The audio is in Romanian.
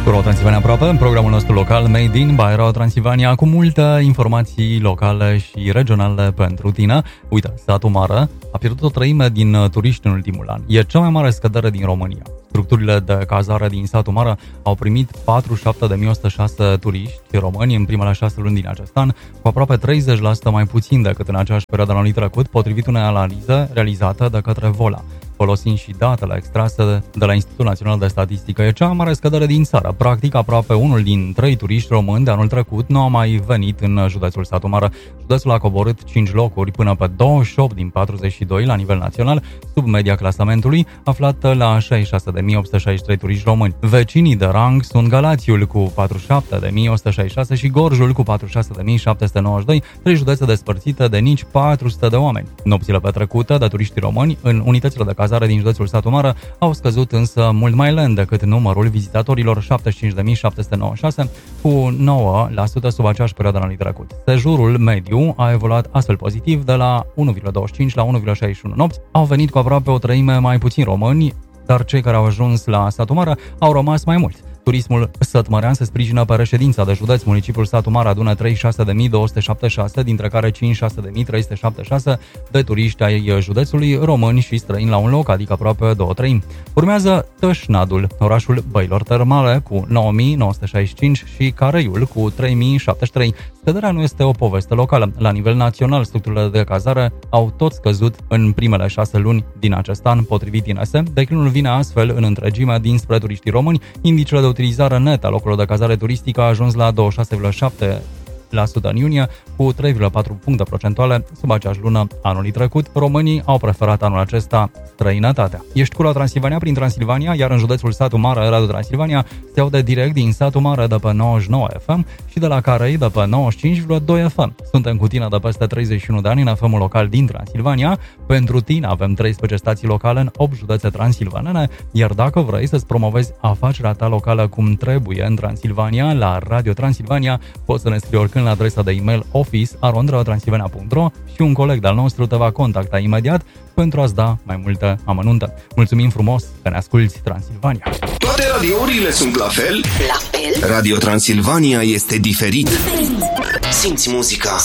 Radio Transilvania aproape, în programul nostru local Made in by Radio Transilvania, cu multe informații locale și regionale pentru tine. Uite, satul Mare a pierdut o treime din turiști în ultimul an. E cea mai mare scădere din România. Structurile de cazare din satul Mare au primit 47.106 turiști români în primele 6 luni din acest an, cu aproape 30% mai puțin decât în aceeași perioadă anului trecut, potrivit unei analize realizate de către Vola. Folosind și datele extrase de la Institutul Național de Statistică, e cea mai mare scădere din țară. Practic, aproape unul din 3 turiști români de anul trecut nu a mai venit în județul Satu Mare. Județul a coborât 5 locuri până pe 28 din 42 la nivel național, sub media clasamentului, aflată la 66.863 turiști români. Vecinii de rang sunt Galațiul cu 47.166 și Gorjul cu 46.792, 3 județe despărțite de nici 400 de oameni. Nopțile petrecute de turiștii români în unitățile de cazare din județul Satu Mare au scăzut însă mult mai lent decât numărul vizitatorilor, 75.796, cu 9% sub aceeași perioadă anului trecut. Sejurul mediu a evoluat astfel pozitiv, de la 1,25 la 1,61 nopți. Au venit cu aproape o treime mai puțin români, dar cei care au ajuns la Satu Mare au rămas mai mulți. Turismul sătmărean se sprijină pe reședința de județ. Municipiul Satu Mare adună 36.276, dintre care 56.376 de turiști ai județului, români și străini la un loc, adică aproape 2/3. Urmează Tășnadul, orașul Băilor Termale cu 9.965 și Careiul cu 3.073. Scăderea nu este o poveste locală. La nivel național, structurile de cazare au tot scăzut în primele 6 luni din acest an, potrivit INSE. Declinul vine astfel în întregime dinspre turiștii români. Indicele de utilizare netă a locurilor de cazare turistică a ajuns la 26,7% în iunie, cu 3,4 puncte procentuale sub aceeași lună anului trecut. Românii au preferat anul acesta străinătatea. Ești cu Radio Transilvania prin Transilvania, iar în județul Satu Mare, Radio Transilvania se aude direct din Satu Mare de pe 99 FM și de la Carei de pe 95,2 FM. Suntem cu tine de peste 31 de ani în FM-ul local din Transilvania. Pentru tine avem 13 stații locale în 8 județe transilvanene, iar dacă vrei să-ți promovezi afacerea ta locală cum trebuie în Transilvania, la Radio Transilvania, poți să ne scrii oricând la adresa de e-mail office@radiotransilvania.ro și un coleg de-al nostru te va contacta imediat pentru a-ți da mai multe amănunte. Mulțumim frumos că ne asculti, Transilvania! Toate radiourile sunt la fel? La fel? Radio Transilvania este diferit. Simți muzica.